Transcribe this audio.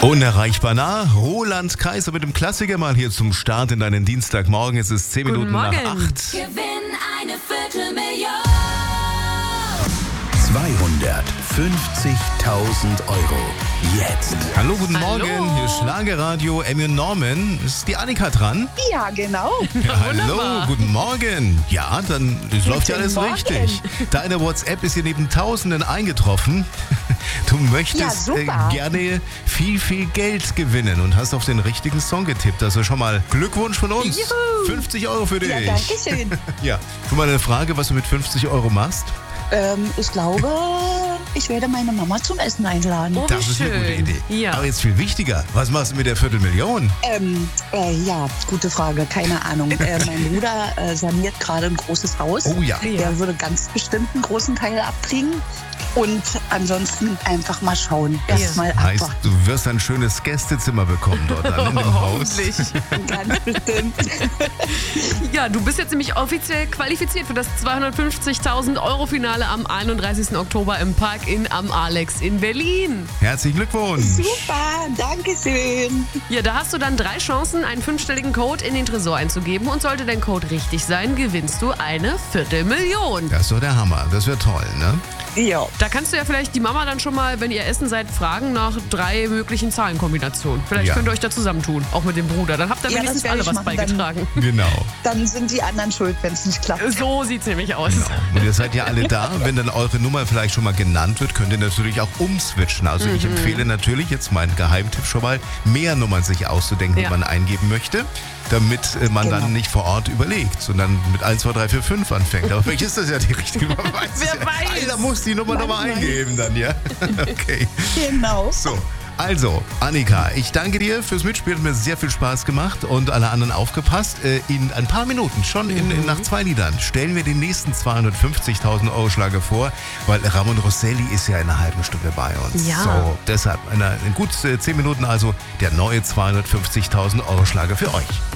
Unerreichbar nah. Roland Kaiser mit dem Klassiker mal hier zum Start in deinen Dienstagmorgen. Es ist 10 Minuten nach 8. Gewinn eine Viertelmillion. 250.000 Euro. Jetzt. Hallo, guten Hallo. Morgen. Hier ist Schlagerradio Emmy und Norman. Ist die Annika dran? Ja, genau. Ja, hallo, wunderbar. guten Morgen. Ja, dann läuft ja alles Morgen. richtig. Deine WhatsApp ist hier neben Tausenden eingetroffen. Du Ja, möchtest super. gerne viel Geld gewinnen und hast auf den richtigen Song getippt. Also schon mal Glückwunsch von uns. Juhu. 50 Euro für dich. Ja, danke schön. Ja, tu mal eine Frage, was du mit 50 Euro machst. Ich glaube, ich werde meine Mama zum Essen einladen. Oh, Das wie ist eine gute schön. Idee. Ja. Aber jetzt viel wichtiger, was machst du mit der Viertelmillion? Ja, gute Frage, keine Ahnung. Mein Bruder saniert gerade ein großes Haus. Oh ja. Der würde ganz bestimmt einen großen Teil abkriegen. Und ansonsten einfach mal schauen. Erstmal Heißt, abwarten. du wirst ein schönes Gästezimmer bekommen dort dann in dem Haus. Hoffentlich. Ganz bestimmt. Ja, du bist jetzt nämlich offiziell qualifiziert für das 250.000 Euro Finale am 31. Oktober im Park am Alex in Berlin. Herzlichen Glückwunsch. Super, danke schön. Ja, da hast du dann 3 Chancen, einen 5-stelligen Code in den Tresor einzugeben. Und sollte dein Code richtig sein, gewinnst du eine Viertelmillion. Das ist doch der Hammer. Das wäre toll, ne? Ja. Da kannst du ja vielleicht die Mama dann schon mal, wenn ihr essen seid, fragen nach 3 möglichen Zahlenkombinationen. Vielleicht Ja. könnt ihr euch da zusammentun, auch mit dem Bruder. Dann habt ihr Ja, wenigstens das werde alle ich was machen. beigetragen. Genau. Dann sind die anderen schuld, wenn es nicht klappt. So sieht's nämlich aus. Und ihr seid ja alle da. Wenn dann eure Nummer vielleicht schon mal genannt wird, könnt ihr natürlich auch umswitchen. Also ich empfehle natürlich, jetzt mein Geheimtipp schon mal, mehr Nummern sich auszudenken, die Ja. man eingeben möchte, damit man Genau. dann nicht vor Ort überlegt, sondern mit 1, 2, 3, 4, 5 anfängt. Aber vielleicht ist das ja die richtige Nummer. Wer weiß. Einer muss die Nummer nochmal eingeben dann, ja? Okay. Genau. So, also, Annika, ich danke dir fürs Mitspielen. Hat mir sehr viel Spaß gemacht und alle anderen aufgepasst. In ein paar Minuten, schon nach 2 Liedern, stellen wir den nächsten 250.000 Euro Schlager vor, weil Ramon Rosselli ist ja in einer halben Stunde bei uns. Ja. So, deshalb in gut 10 Minuten also der neue 250.000 Euro Schlager für euch.